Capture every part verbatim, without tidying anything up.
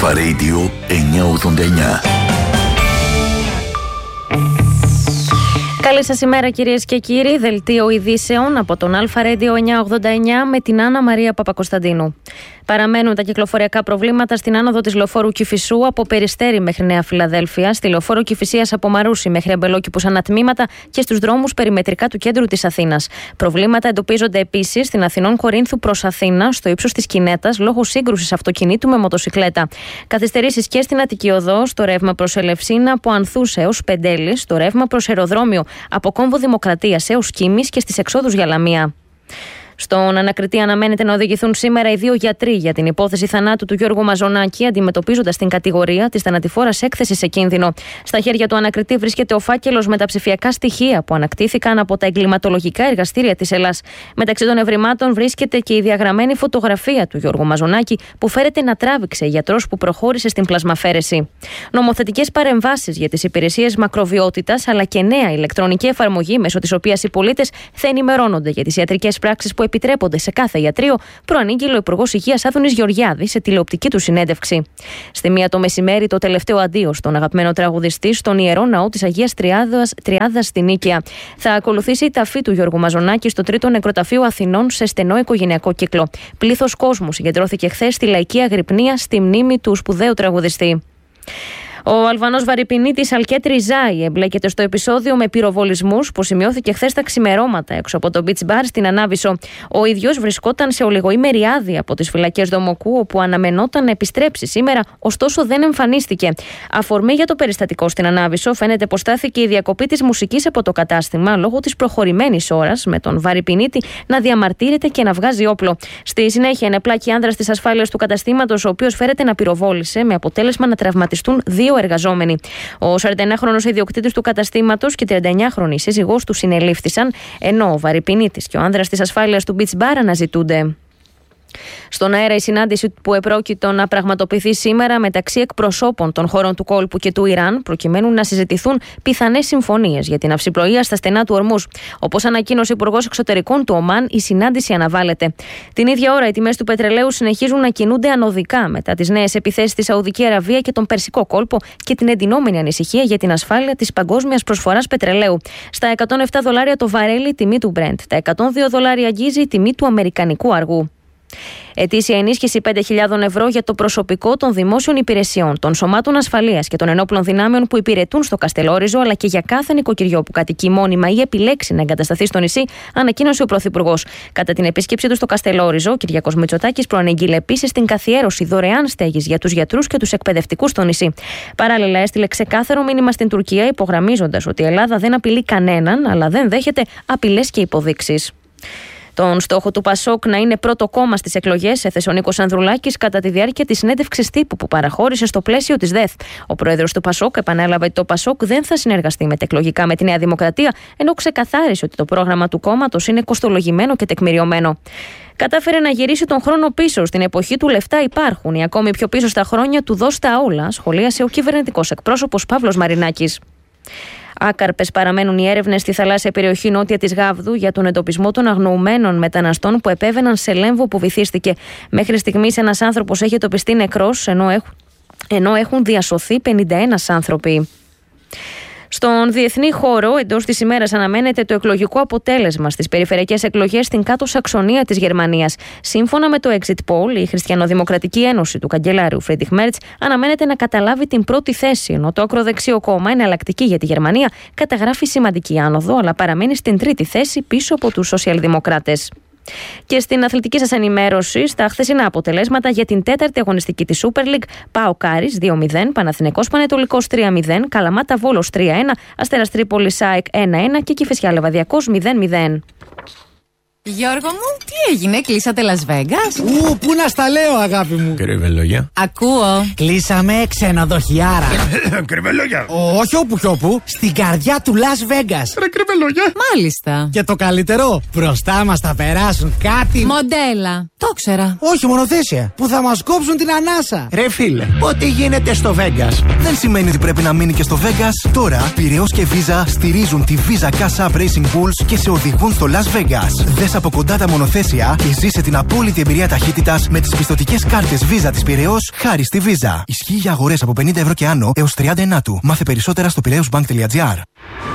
Αλφα Radio εννιακόσια ογδόντα εννιά. Καλή σας ημέρα κυρίες και κύριοι, δελτίο ειδήσεων από τον Αλφα Radio εννιακόσια ογδόντα εννιά με την Άννα Μαρία Παπακοσταντίνου. Παραμένουν τα κυκλοφοριακά προβλήματα στην άνοδο της λεωφόρου Κηφισού από Περιστέρι μέχρι Νέα Φιλαδέλφεια, στη λεωφόρο Κηφισίας από Μαρούσι μέχρι Αμπελόκηπους ανατμήματα και στους δρόμους περιμετρικά του κέντρου της Αθήνας. Προβλήματα εντοπίζονται επίσης στην Αθηνών Κορίνθου προς Αθήνα, στο ύψος της Κινέτας, λόγω σύγκρουσης αυτοκινήτου με μοτοσικλέτα. Καθυστερήσεις και στην Αττική Οδό, στο ρεύμα προς Ελευσίνα από Ανθούς έως Πεντέλης, στο ρεύμα προς Αεροδρόμιο από Κόμβο Δημοκρατίας έως Κίμης και στις εξόδους για Λαμία. Στον ανακριτή αναμένεται να οδηγηθούν σήμερα οι δύο γιατροί για την υπόθεση θανάτου του Γιώργου Μαζονάκη, αντιμετωπίζοντας την κατηγορία της θανατηφόρας έκθεσης σε κίνδυνο. Στα χέρια του ανακριτή βρίσκεται ο φάκελος με τα ψηφιακά στοιχεία που ανακτήθηκαν από τα εγκληματολογικά εργαστήρια της Ελλάς. Μεταξύ των ευρημάτων βρίσκεται και η διαγραμμένη φωτογραφία του Γιώργου Μαζονάκη που φέρεται να τράβηξε γιατρός που προχώρησε στην πλασμαφέρεση. Νομοθετικές παρεμβάσεις για τις υπηρεσίες μακροβιότητας αλλά και νέα ηλεκτρονική εφαρμογή μέσω της οποίας οι πολίτες θα ενημερώνονται για τις ιατρικές πράξεις που επιτρέπονται σε κάθε ιατρείο, προανήγγειλε ο Υπουργός Υγείας Άδωνης Γεωργιάδης σε τηλεοπτική του συνέντευξη. Στη μία το μεσημέρι, το τελευταίο αντίο στον αγαπημένο τραγουδιστή στον Ιερό Ναό της Αγίας Τριάδας, Τριάδας στη Νίκαια. Θα ακολουθήσει η ταφή του Γιώργου Μαζονάκη στο τρίτο νεκροταφείο Αθηνών σε στενό οικογενειακό κύκλο. Πλήθος κόσμου συγκεντρώθηκε χθες στη λαϊκή αγρυπνία στη μνήμη του σπουδαίου τραγουδιστή. Ο Αλβανός βαρυπινίτης Αλκέτρι Ζάι εμπλέκεται στο επεισόδιο με πυροβολισμούς που σημειώθηκε χθες τα ξημερώματα έξω από το Beach Bar στην Ανάβησο. Ο ίδιος βρισκόταν σε ολιγοήμερη άδεια από τις φυλακές Δομοκού, όπου αναμενόταν να επιστρέψει σήμερα, ωστόσο δεν εμφανίστηκε. Αφορμή για το περιστατικό στην Ανάβησο φαίνεται πως στάθηκε η διακοπή της μουσικής από το κατάστημα λόγω της προχωρημένης ώρας, με τον βαρυπινίτη να διαμαρτύρεται και να βγάζει όπλο. Στη συνέχεια, ενεπλάκη άνδρας της ασφάλειας του καταστήματος, ο οποίος φέρεται να πυροβόλησε, με αποτέλεσμα να τραυματιστούν δύο εργαζόμενοι. Ο σαρανταεννιάχρονος ιδιοκτήτης του καταστήματος και τριανταεννιάχρονη σύζυγός του συνελήφθησαν, ενώ ο βαρυπινίτης και ο άνδρας της ασφάλειας του Beach Bar αναζητούνται. Στον αέρα η συνάντηση που επρόκειτο να πραγματοποιηθεί σήμερα μεταξύ εκπροσώπων των χωρών του κόλπου και του Ιράν, προκειμένου να συζητηθούν πιθανές συμφωνίες για την αυσιπλοεία στα στενά του Ορμούς. Όπως ανακοίνωσε ο Υπουργός Εξωτερικών του Ομάν, η συνάντηση αναβάλλεται. Την ίδια ώρα, οι τιμές του πετρελαίου συνεχίζουν να κινούνται ανωδικά μετά τις νέες επιθέσεις στη Σαουδική Αραβία και τον Περσικό κόλπο και την εντυνόμενη ανησυχία για την ασφάλεια της παγκόσμιας προσφοράς πετρελαίου. Στα εκατόν επτά δολάρια το βαρέλι τιμή του Brent, τα εκατόν δύο δολάρια αγγίζει η τιμή του αμερικανικού αργού. Ετήσια ενίσχυση πέντε χιλιάδες ευρώ για το προσωπικό των δημόσιων υπηρεσιών, των σωμάτων ασφαλείας και των ενόπλων δυνάμεων που υπηρετούν στο Καστελόριζο, αλλά και για κάθε νοικοκυριό που κατοικεί μόνιμα ή επιλέξει να εγκατασταθεί στο νησί, ανακοίνωσε ο Πρωθυπουργός. Κατά την επίσκεψή του στο Καστελόριζο, ο Κυριάκος Μητσοτάκης προανήγγειλε επίσης την καθιέρωση δωρεάν στέγης για τους γιατρούς και τους εκπαιδευτικούς στο νησί. Παράλληλα, έστειλε ξεκάθαρο μήνυμα στην Τουρκία, υπογραμμίζοντας ότι η Ελλάδα δεν απειλεί κανέναν, αλλά δεν δέχεται απειλές και υποδείξεις. Τον στόχο του Πασόκ να είναι πρώτο κόμμα στις εκλογές έθεσε ο Νίκος Ανδρουλάκης κατά τη διάρκεια της συνέντευξης τύπου που παραχώρησε στο πλαίσιο της ΔΕΘ. Ο πρόεδρος του Πασόκ επανέλαβε ότι το Πασόκ δεν θα συνεργαστεί μετεκλογικά με τη Νέα Δημοκρατία, ενώ ξεκαθάρισε ότι το πρόγραμμα του κόμματος είναι κοστολογημένο και τεκμηριωμένο. Κατάφερε να γυρίσει τον χρόνο πίσω στην εποχή του λεφτά υπάρχουν ή ακόμη πιο πίσω στα χρόνια του δώσ' τα όλα, σχολίασε ο κυβερνητικός εκπρόσωπος Παύλος Μαρινάκης. Άκαρπες παραμένουν οι έρευνες στη θαλάσσια περιοχή νότια της Γάβδου για τον εντοπισμό των αγνοουμένων μεταναστών που επέβαιναν σε Λέμβο που βυθίστηκε. Μέχρι στιγμής ένας άνθρωπος έχει εντοπιστεί νεκρός, ενώ έχουν, ενώ έχουν διασωθεί πενήντα ένας άνθρωποι. Στον διεθνή χώρο, εντός της ημέρας αναμένεται το εκλογικό αποτέλεσμα στις περιφερειακές εκλογές στην Κάτω Σαξονία της Γερμανίας. Σύμφωνα με το Exit Poll, η Χριστιανοδημοκρατική Ένωση του καγκελάριου Φρίντριχ Μέρτς αναμένεται να καταλάβει την πρώτη θέση, ενώ το ακροδεξιό κόμμα, εναλλακτική για τη Γερμανία, καταγράφει σημαντική άνοδο, αλλά παραμένει στην τρίτη θέση πίσω από τους σοσιαλδημοκράτες. Και στην αθλητική σας ενημέρωση, στα χθεσινά αποτελέσματα για την τέταρτη αγωνιστική της Super League, ΠΑΟΚ Άρης δύο μηδέν, Παναθηναϊκός Πανετολικός τρία μηδέν, Καλαμάτα Βόλος τρία ένα, Αστέρας Τρίπολης ΑΕΚ ένα ένα και Κηφισιά Λεβαδιακός μηδέν μηδέν. Γιώργο μου, τι έγινε, κλείσατε Las Vegas? Ου, πού να στα λέω, αγάπη μου. Κρυβελόγια. Ακούω. Κλείσαμε ξενοδοχιάρα. Κρυβελόγια. Όχι όπου κι όπου, στην καρδιά του Las Vegas. Ρε κρυβελόγια. Μάλιστα. Και το καλύτερο, μπροστά μας θα περάσουν κάτι. Μοντέλα. Το ξέρα. Όχι, μονοθέσια. Που θα μας κόψουν την ανάσα. Ρε φίλε, ό,τι γίνεται στο Vegas δεν σημαίνει ότι πρέπει να μείνει και στο Vegas. Τώρα, Πειραιώς και Visa στηρίζουν τη Visa Cash App Racing Bulls και σε οδηγούν στο Las Vegas. Δες από κοντά τα μονοθέσια και ζήσε την απόλυτη εμπειρία ταχύτητας με τις πιστωτικές κάρτες Visa της Πειραιώς χάρη στη Visa. Ισχύει για αγορές από πενήντα ευρώ και άνω έως τριάντα ενάτου. Μάθε περισσότερα στο πειραιώσμπανκ τελεία τζι άρ.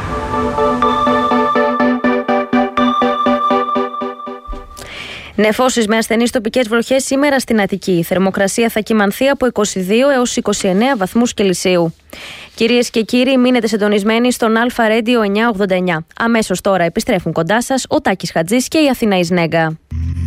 Νεφώσεις με ασθενείς τοπικές βροχές σήμερα στην Αττική. Η θερμοκρασία θα κυμανθεί από είκοσι δύο έως είκοσι εννέα βαθμούς Κελσίου. Κυρίες και κύριοι, μείνετε συντονισμένοι στον Αλφα Radio εννιακόσια ογδόντα εννιά. Αμέσως τώρα επιστρέφουν κοντά σας ο Τάκης Χατζής και η Αθηνά Ισνέγκα.